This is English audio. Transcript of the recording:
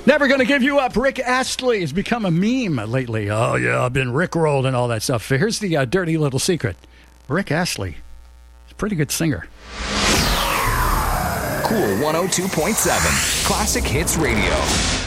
Never Gonna Give You Up. Rick Astley has become a meme lately. Oh, yeah, I've been Rickrolled and all that stuff. Here's the dirty little secret. Rick Astley is a pretty good singer. Cool 102.7 Classic Hits Radio.